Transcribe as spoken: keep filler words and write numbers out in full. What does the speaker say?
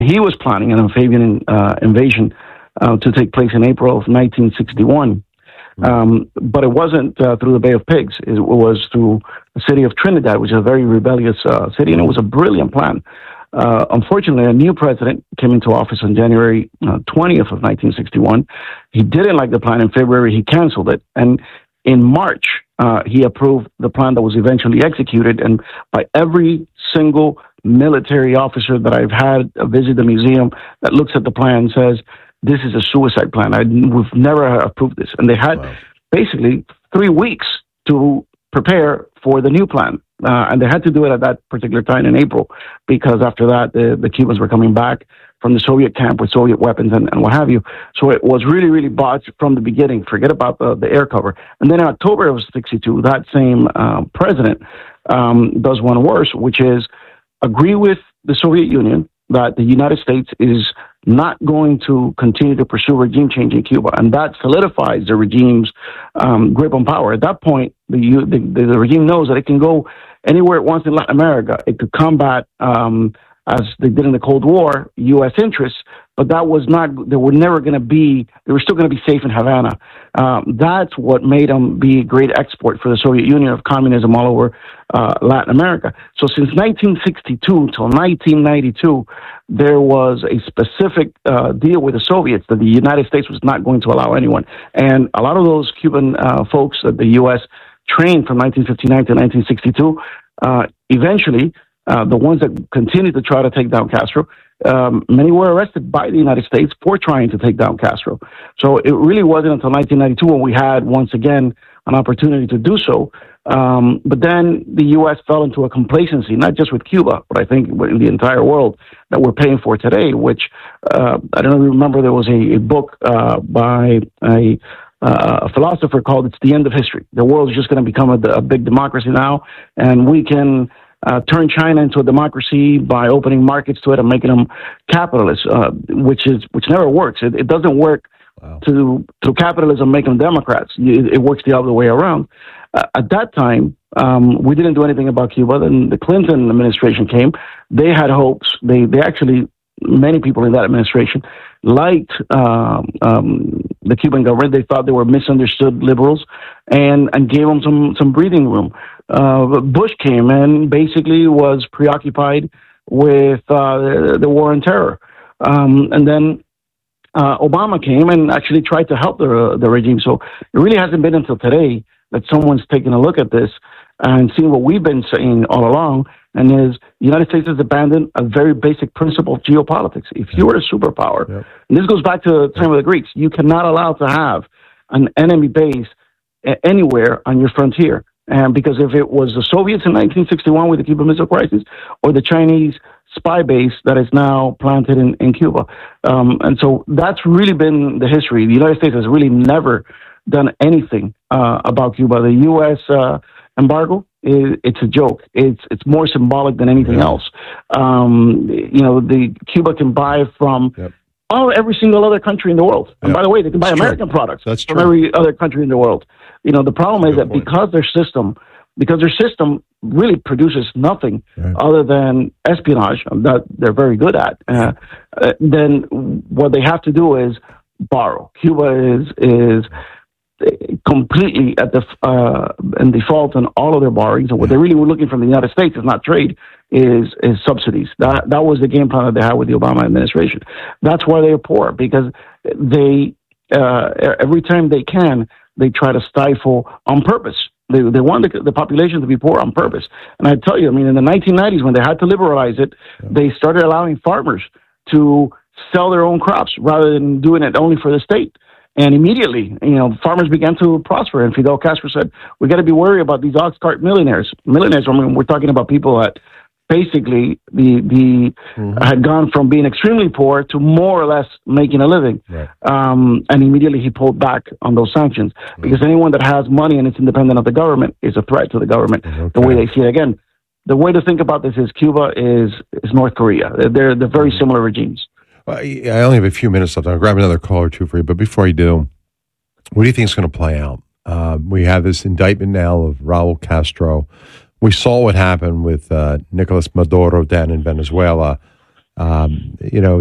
He was planning an amphibian uh, invasion uh, to take place in April of nineteen sixty-one. Um, but it wasn't uh, through the Bay of Pigs. It was through the city of Trinidad, which is a very rebellious uh, city, and it was a brilliant plan. Uh, unfortunately, a new president came into office on January uh, twentieth of nineteen sixty-one. He didn't like the plan. In February, he canceled it. And in March, uh, he approved the plan that was eventually executed. And by every single military officer that I've had visit the museum that looks at the plan says, this is a suicide plan. I, we've never approved this. And they had wow. basically three weeks to prepare for the new plan. Uh, and they had to do it at that particular time in April, because after that, the, the Cubans were coming back from the Soviet camp with Soviet weapons and, and what have you. So it was really, really botched from the beginning. Forget about the, the air cover. And then in October of sixty-two, that same uh, president um, does one worse, which is agree with the Soviet Union that the United States is not going to continue to pursue regime change in Cuba. And that solidifies the regime's um, grip on power. At that point, the, the, the regime knows that it can go anywhere it wants in Latin America. It could combat, um, as they did in the Cold War, U S interests, but that was not, they were never going to be, they were still going to be safe in Havana. Um, that's what made them be a great export for the Soviet Union of communism all over uh, Latin America. So since nineteen sixty-two till nineteen ninety-two, there was a specific uh, deal with the Soviets that the United States was not going to allow anyone. And a lot of those Cuban uh, folks that the U S trained from nineteen fifty-nine to nineteen sixty-two, uh, eventually, uh, the ones that continued to try to take down Castro, um, many were arrested by the United States for trying to take down Castro. So it really wasn't until nineteen ninety-two when we had, once again, an opportunity to do so. Um, but then the U S fell into a complacency, not just with Cuba, but I think in the entire world that we're paying for today, which uh, I don't know if you remember, there was a, a book uh, by a, uh, a philosopher called It's the End of History. The world is just going to become a, a big democracy now, and we can uh, turn China into a democracy by opening markets to it and making them capitalists, uh, which is which never works. It, it doesn't work. Wow. To through capitalism, make them Democrats. It, it works the other way around. Uh, at that time, um, we didn't do anything about Cuba. Then the Clinton administration came. They had hopes. They they actually, many people in that administration liked um, um, the Cuban government. They thought they were misunderstood liberals, and and gave them some some breathing room. Uh, but Bush came and basically was preoccupied with uh, the, the war on terror, um, and then. Uh, Obama came and actually tried to help the uh, the regime. So it really hasn't been until today that someone's taken a look at this and seen what we've been saying all along, and is the United States has abandoned a very basic principle of geopolitics. If you are a superpower, yep. and this goes back to the time of the Greeks, you cannot allow to have an enemy base anywhere on your frontier. And because if it was the Soviets in nineteen sixty-one with the Cuban Missile Crisis, or the Chinese spy base that is now planted in, in Cuba. Um, and so that's really been the history. The United States has really never done anything uh, about Cuba. The U S uh, embargo, is, it's a joke. It's it's more symbolic than anything yeah. else. Um, you know, the Cuba can buy from yep. all every single other country in the world. And yep. by the way, they can buy That's American true. products That's from true. every other country in the world. You know, the problem That's is that point. because their system, because their system really produces nothing right. other than espionage that they're very good at, uh, uh, then what they have to do is borrow. Cuba is is completely at the uh, in default on all of their borrowings, and what yeah. they really were looking from the United States is not trade, is is subsidies. That that was the game plan that they had with the Obama administration. That's why they're poor, because they uh, every time they can, they try to stifle on purpose. They they want the, the population to be poor on purpose. And I tell you, I mean, in the nineteen nineties, when they had to liberalize it, yeah. they started allowing farmers to sell their own crops rather than doing it only for the state. And immediately, you know, farmers began to prosper. And Fidel Castro said, we got to be worried about these ox cart millionaires. Millionaires, I mean, we're talking about people that basically the the mm-hmm. had gone from being extremely poor to more or less making a living. Right. Um, and immediately he pulled back on those sanctions, mm-hmm. because anyone that has money and it's independent of the government is a threat to the government, okay. the way they see it. Again, the way to think about this is Cuba is, is North Korea. They're, they're very similar regimes. Well, I only have a few minutes left. I'll grab another call or two for you. But before I do, what do you think is going to play out? Uh, we have this indictment now of Raul Castro. We saw what happened with uh, Nicolas Maduro down in Venezuela. Um, you know,